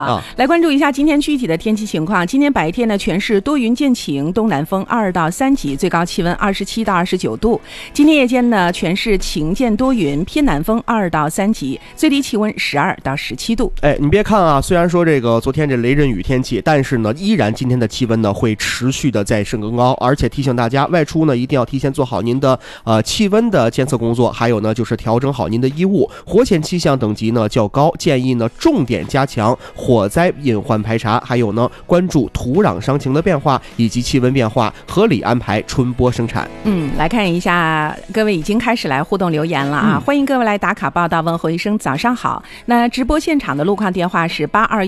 来关注一下今天具体的天气情况。今天白天呢，全市多云见晴，东南风2到3级，最高气温27到29度。今天夜间呢，全市晴见多云，偏南风2到3级，最低气温12到17度。 你别看啊，虽然说这个昨天这雷阵雨天气，但是呢，依然今天的气温呢会持续的在升更高，而且提醒大家外出呢一定要提前做好您的气温的监测工作，还有呢就是调整好您的衣物。火险气象等级呢较高，建议呢重点加强火灾隐患排查，还有呢关注土壤伤情的变化以及气温变化，合理安排春播生产。 来看一下，各位已经开始来互动留言了啊！欢迎各位来打卡报道，问候一声早上好。那直播现场的路况电话是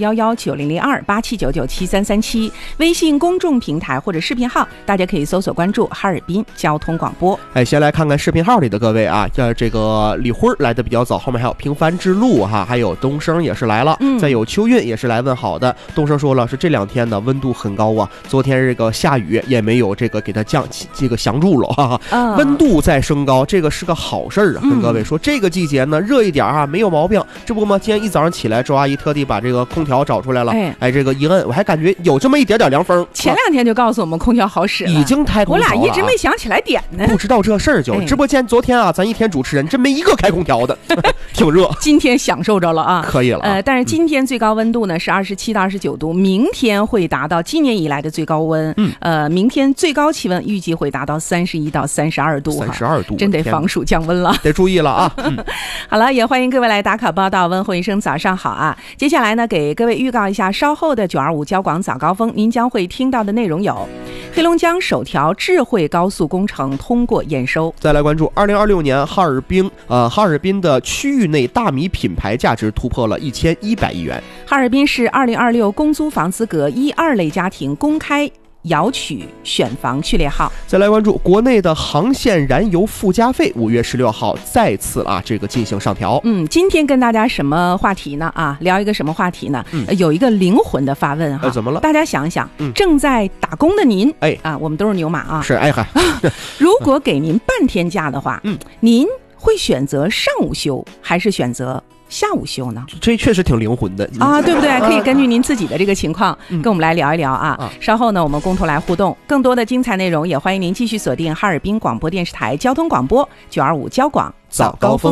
82119002，87997337，微信公众平台或者视频号，大家可以搜索关注哈尔滨交通广播。 先来看看视频号里的各位啊，这个李辉来的比较早，后面还有平凡之路哈，还有东升也是来了，再有秋韵也是来问好的。东升说了，是这2天呢温度很高啊，昨天这个下雨也没有这个给它这个降住了哈，温度在升高，这个是个好事儿啊。跟各位说，这个季节呢热一点啊没有毛病，这不嘛，今天一早上起来，周阿姨特地把这个空调找出来了，这个一摁，我还感觉有这么一点点凉风。 前2天就告诉我们空调好使了， 已经开空调了， 我俩一直没想起来点呢， 不知道这事儿就直播间昨天啊，咱一天主持人真没一个开空调的，挺热。 今天享受着了啊， 可以了。 但是今天最高温度呢是27到29度，明天会达到今年以来的最高温。明天最高气温预计会达到31到32度 ，32度， 真得防暑降温了， 得注意了啊。 好了，也欢迎各位来打卡报道，问候一声早上好啊。接下来呢，给各位预告一下稍后的925交广早高峰，您将会听到的内容有：黑龙江首条智慧高速工程通过验收。 再来关注2026年哈尔滨的区域内大米品牌价值突破了1100亿元。 哈尔滨市2026公租房资格1、2类家庭公开摇取选房序列号。 再来关注国内的航线燃油附加费，5月16号再次这个进行上调。 今天跟大家什么话题呢？聊一个什么话题呢？有一个灵魂的发问哈。 怎么了？ 大家想想，正在打工的您，我们都是牛马啊。 是如果给您半天假的话，您会选择上午休还是选择下午休呢？ 这确实挺灵魂的对不对？可以根据您自己的这个情况跟我们来聊一聊啊。稍后呢，我们共同来互动，更多的精彩内容也欢迎您继续锁定哈尔滨广播电视台交通广播925交广早高峰。